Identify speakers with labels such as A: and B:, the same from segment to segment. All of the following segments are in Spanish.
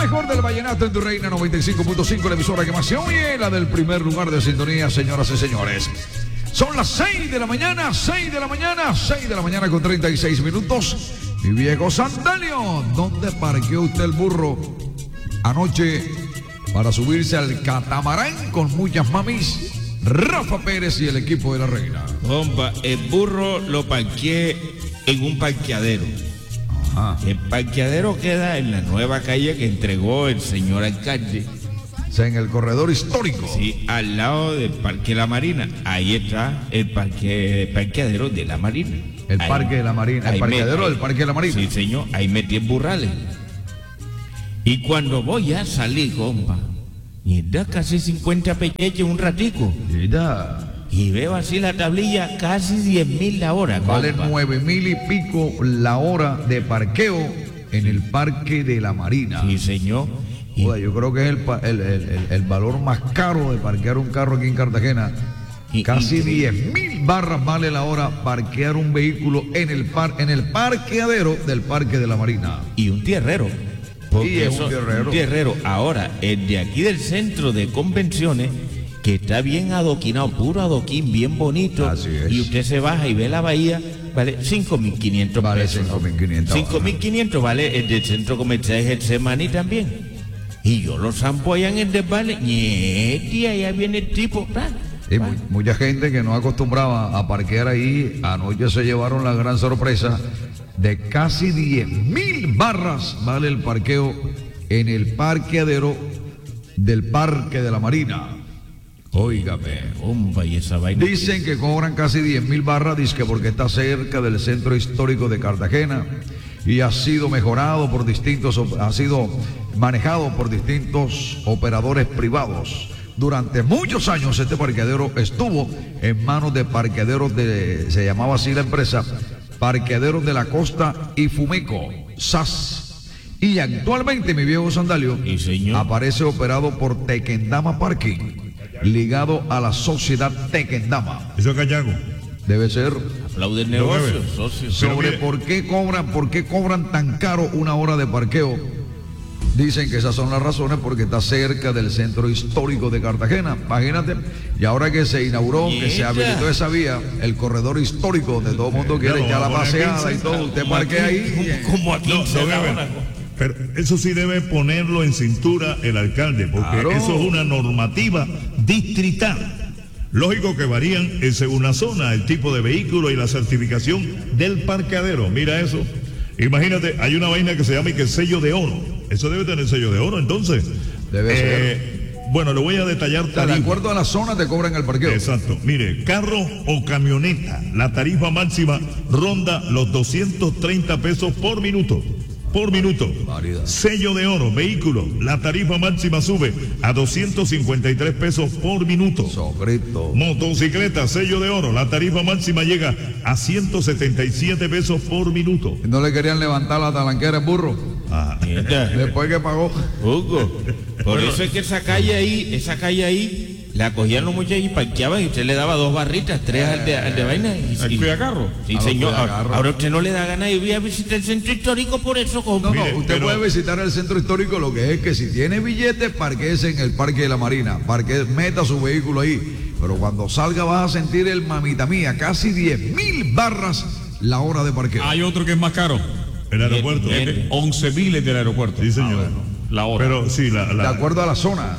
A: Mejor del vallenato en tu reina 95.5, la emisora que más se oye, la del primer lugar de sintonía, señoras y señores. Son las 6 de la mañana, 6 de la mañana, 6 de la mañana con 36 minutos. Mi viejo Sandalio, ¿dónde parqueó usted el burro anoche para subirse al catamarán con muchas mamis? Rafa Pérez y el equipo de la reina.
B: Compa, el burro lo parqué en un parqueadero.
A: Ajá.
B: El parqueadero queda en la nueva calle que entregó el señor alcalde.
A: O sea, en el corredor histórico.
B: Sí, al lado del Parque La Marina. Ahí está el parqueadero de La Marina.
A: El
B: ahí,
A: Parque de la Marina, el parqueadero del Parque de la Marina.
B: Sí, señor, ahí metí en burrales. Y cuando voy a salir, compa, y da casi 50 pecheches un ratico.
A: Mira.
B: Y veo así la tablilla, casi 10.000 la hora, compa.
A: Vale 9.000 y pico la hora de parqueo en el Parque de la Marina.
B: Sí, señor. Y
A: Joder, yo creo que es el valor más caro de parquear un carro aquí en Cartagena. Casi 10.000 barras vale la hora parquear un vehículo en el parqueadero del Parque de la Marina.
B: y un tierrero.
A: Y es un tierrero.
B: Un tierrero. Ahora, el de aquí del centro de convenciones, que está bien adoquinado, puro adoquín, bien bonito.
A: Así es.
B: Y usted se baja y ve la bahía, vale 5.500
A: Vale
B: pesos.
A: 5.500.
B: 5.500 vale el del centro comercial Getsemaní también. Y yo lo zampo allá en el desvale, y allá viene el tipo,
A: Y mucha gente que no acostumbraba a parquear ahí, anoche se llevaron la gran sorpresa de casi 10.000 barras vale el parqueo en el parqueadero del Parque de la Marina. Óigame.
B: Hombre, y esa vaina.
A: Dicen que cobran casi 10.000 barras, dizque porque está cerca del centro histórico de Cartagena y ha sido mejorado por ha sido manejado por distintos operadores privados. Durante muchos años este parqueadero estuvo en manos de parqueaderos se llamaba así la empresa, Parqueaderos de la Costa y Fumeco, SAS. Y actualmente, mi viejo Sandalio,
B: Sí, señor.
A: aparece operado por Tequendama Parking, ligado a la sociedad Tequendama.
C: Eso es Callago.
A: Debe ser.
B: Aplaude el negocio,
C: Pero
B: socio.
A: Sobre
C: mire-
A: por qué cobran tan caro una hora de parqueo. Dicen que esas son las razones porque está cerca del centro histórico de Cartagena. Imagínate, y ahora que se inauguró, que se
B: Nieta.
A: habilitó esa vía, el corredor histórico donde todo el mundo quiere
C: Ya lo
A: echar la
C: va a poner
A: paseada y
C: 15,
A: todo, usted
B: Como
A: parquea
B: aquí,
A: ahí.
B: como aquí
C: No,
B: se
C: don
B: da
C: Ever,
B: una-
C: pero eso sí debe ponerlo en cintura el alcalde, porque
A: Claro.
C: eso es una normativa distrital. Lógico que varían según la zona, el tipo de vehículo y la certificación del parqueadero. Mira eso. Imagínate, hay una vaina que se llama y que sello de oro. Eso debe tener sello de oro, entonces.
A: Debe ser.
C: Bueno, le voy a detallar
A: O sea, de
C: tarifas.
A: acuerdo a la zona te cobran el parqueo.
C: Exacto. Mire, carro o camioneta, la tarifa máxima ronda los 230 pesos por minuto. Por minuto.
A: Variedad.
C: Sello de oro, vehículo, la tarifa máxima sube a 253 pesos por minuto.
A: Socrito.
C: Motocicleta, sello de oro, la tarifa máxima llega a 177 pesos por minuto.
A: No le querían levantar la talanquera al burro.
C: Ah,
B: Nieta.
A: Después que pagó.
B: Hugo, por eso es que esa calle ahí, la cogían los muchachos y parqueaban y usted le daba 2 barritas, 3 al de vaina.
D: ¿Al cuidacarro?
B: Sí,
A: A los
B: señor.
A: cuidacarros.
B: Ahora usted no le da ganas de ir a visitar el centro histórico por eso, compa.
A: No,
C: Mire,
A: usted
C: pero-
A: puede visitar el centro histórico, lo que es que si tiene billetes, parquéese en el Parque de la Marina, meta su vehículo ahí. Pero cuando salga vas a sentir el mamita mía, casi 10.000 barras la hora de parqueo.
D: Hay otro que es más caro.
C: el aeropuerto.
B: Bien.
D: 11.000 del aeropuerto.
C: Sí, señor.
D: La hora.
C: Pero sí,
A: De acuerdo a la zona.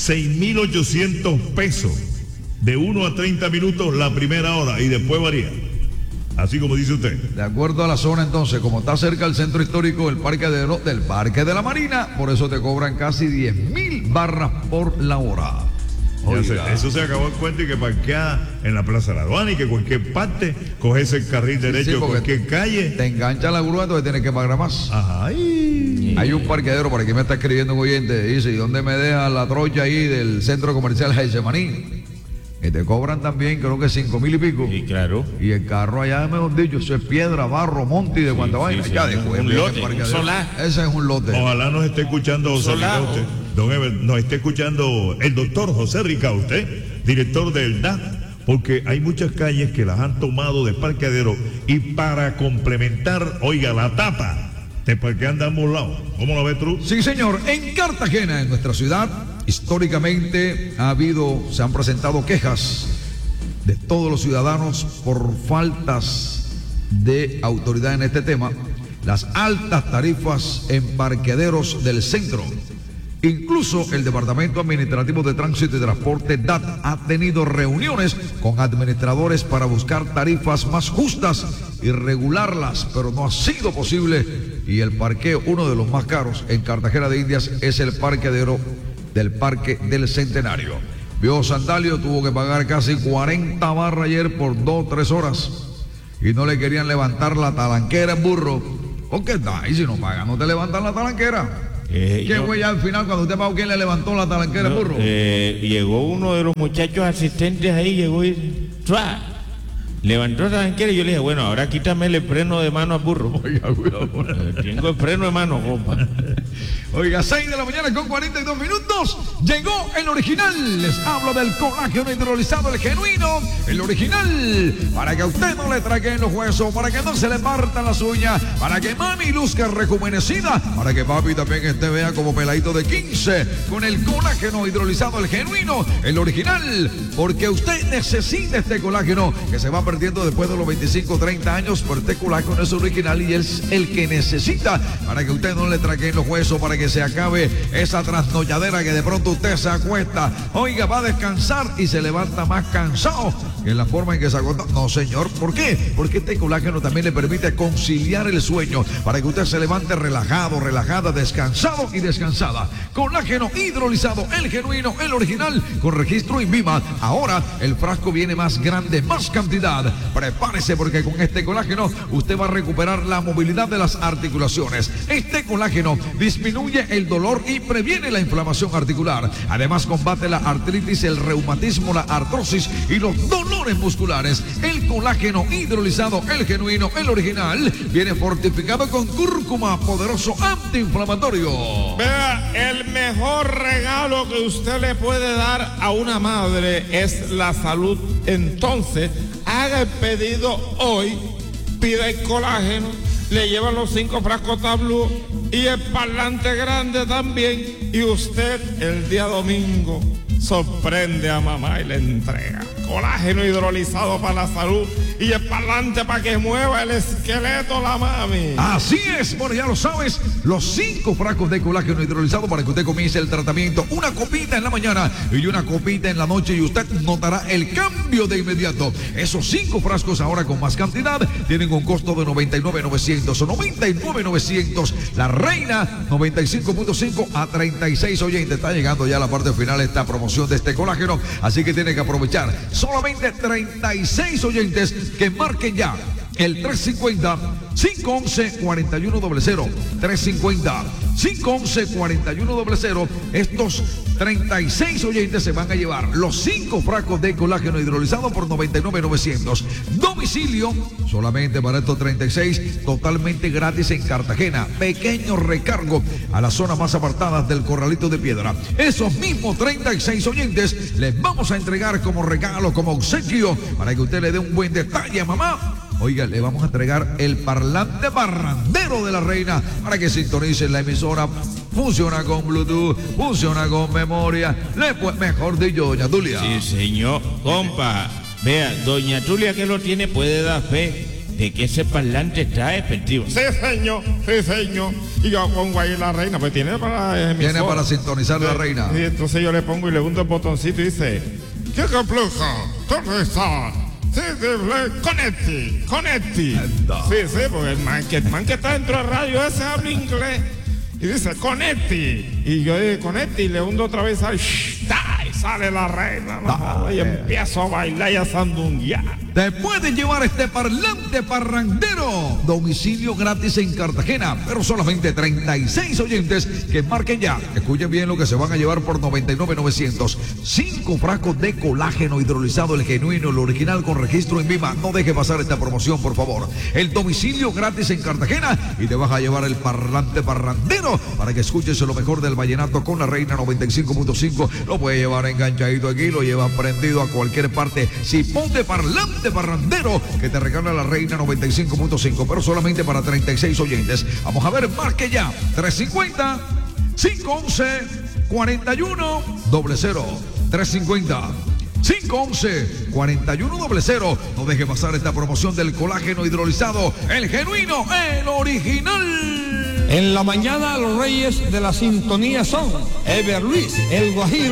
C: 6.800 pesos de 1 a 30 minutos la primera hora y después varía. Así como dice usted.
A: De acuerdo a la zona, entonces, como está cerca del centro histórico del Parque de la Marina, por eso te cobran casi 10.000 barras por la hora.
C: Ya sé,
A: Oiga.
C: eso se acabó el cuento y que parquea en la Plaza de la Aduana y que cualquier parte coge ese carril derecho
A: Sí,
C: de
A: porque
C: cualquier calle.
A: Te engancha la grúa, entonces tienes que pagar más.
C: Ajá.
A: Hay un parqueadero, por aquí me está escribiendo un oyente, dice, ¿y dónde me deja la trocha ahí del centro comercial Getsemaní? Que te cobran también, creo que 5.000 y pico.
B: Sí, claro.
A: Y el carro allá, mejor dicho, eso es piedra, barro, monte y de cuánta vaina.
B: sí,
A: Ya
B: sí,
A: después.
B: un lote, un solar.
A: Ese es un lote.
C: Ojalá nos esté escuchando José
B: Solado.
C: Ricaute. Don Ever, nos esté escuchando el doctor José Ricaute, director del DAT, porque hay muchas calles que las han tomado de parqueadero y para complementar, oiga, la tapa, te parquean de ambos lados. ¿Cómo lo ves tú?
A: Sí, señor. En Cartagena, en nuestra ciudad, históricamente se han presentado quejas de todos los ciudadanos por faltas de autoridad en este tema. Las altas tarifas en parqueaderos del centro. Incluso el Departamento Administrativo de Tránsito y Transporte, DAT, ha tenido reuniones con administradores para buscar tarifas más justas y regularlas, pero no ha sido posible. Y el parqueo, uno de los más caros en Cartagena de Indias, es el parqueadero del Parque del Centenario. Vio Sandalio, tuvo que pagar casi 40 barras ayer por 2 o 3 horas y no le querían levantar la talanquera en burro. ¿Por qué está? Y si no pagan, no te levantan la talanquera. ¿Qué fue ya al final cuando usted pagó? ¿Quién le levantó la talanquera, burro?
B: Llegó uno de los muchachos asistentes ahí, llegó y ¡trua! Levantó la talanquera y yo le dije, bueno, ahora quítame el freno de mano a burro.
A: Oiga, cuidado.
B: Tengo el freno de mano, compa.
A: Oiga, 6 de la mañana con 42 minutos. Llegó el original. Les hablo del colágeno hidrolizado, el genuino, el original. Para que a usted no le traguen los huesos, para que no se le partan las uñas, para que mami luzca rejuvenecida, para que papi también vea como peladito de 15. Con el colágeno hidrolizado, el genuino, el original. Porque usted necesita este colágeno que se va perdiendo después de los 25 o 30 años, pero este colágeno es original y es el que necesita para que usted no le traguen los huesos, para que se acabe esa trasnochadera que de pronto usted se acuesta, oiga, va a descansar y se levanta más cansado que en la forma en que se acuesta. No, señor, ¿por qué? Porque este colágeno también le permite conciliar el sueño para que usted se levante relajado, relajada, descansado y descansada. Colágeno hidrolizado, el genuino, el original, con registro INVIMA. Ahora el frasco viene más grande, más cantidad. Prepárese porque con este colágeno usted va a recuperar la movilidad de las articulaciones. Este colágeno disminuye el dolor y previene la inflamación articular. Además combate la artritis, el reumatismo, la artrosis y los dolores musculares. El colágeno hidrolizado, el genuino, el original, viene fortificado con cúrcuma, poderoso antiinflamatorio.
B: Vea, el mejor regalo que usted le puede dar a una madre es la salud. Entonces, haga el pedido hoy, pida el colágeno, le llevan los 5 frascos Tablu y el parlante grande también, y usted el día domingo sorprende a mamá y le entrega colágeno hidrolizado para la salud y el parlante para que mueva el esqueleto la mami.
A: Así es, bueno, ya lo sabes, los 5 frascos de colágeno hidrolizado para que usted comience el tratamiento. Una copita en la mañana y una copita en la noche y usted notará el cambio de inmediato. Esos 5 frascos ahora con más cantidad tienen un costo de 99,900 o 99,900. La reina 95.5 a 36 oyentes. Está llegando ya a la parte final esta promoción de este colágeno, así que tiene que aprovechar. Solamente 36 oyentes que marquen ya el 350-511-4100. 350-511-4100. Estos 36 oyentes se van a llevar los 5 frascos de colágeno hidrolizado por 99,900. Domicilio solamente para estos 36, totalmente gratis en Cartagena. Pequeño recargo a las zonas más apartadas del Corralito de Piedra. Esos mismos 36 oyentes les vamos a entregar como regalo, como obsequio, para que usted le dé un buen detalle a mamá. Oiga, le vamos a entregar el parlante parrandero de la reina para que sintonicen la emisora. Funciona con Bluetooth, funciona con memoria. Mejor dicho, doña Tulia.
B: Sí, señor. Compa, vea, doña Tulia que lo tiene puede dar fe de que ese parlante está efectivo.
E: Sí, señor, sí, señor. Y yo pongo ahí la reina, pues tiene para emisora.
A: Tiene para sintonizar la reina.
E: Y entonces yo le pongo y le hundo el botoncito y dice: ¿qué compleja? ¿Dónde está? Sí, conecti. Sí, porque el man que está dentro de radio ese habla inglés y dice conecti. Y yo digo conecti y le hundo otra vez ahí, y sale la reina, ¿no? Y empiezo a bailar y a sandunguear.
A: Te pueden llevar este parlante parrandero. Domicilio gratis en Cartagena, pero solamente 36 oyentes que marquen ya. Escuchen bien lo que se van a llevar por 99,900. 5 frascos de colágeno hidrolizado, el genuino, el original con registro INVIMA. No deje pasar esta promoción, por favor. El domicilio gratis en Cartagena y te vas a llevar el parlante parrandero para que escuches lo mejor del vallenato con la reina 95.5. Lo puede llevar enganchadito aquí, lo lleva prendido a cualquier parte. Si ponte parlante de parrandero que te regala la Reina 95.5, pero solamente para 36 oyentes. Vamos a ver, marque ya. 350-511-4100. 350-511-4100. No deje pasar esta promoción del colágeno hidrolizado, el genuino, el original.
F: En la mañana los reyes de la sintonía son Ever Luis, el Guajiro.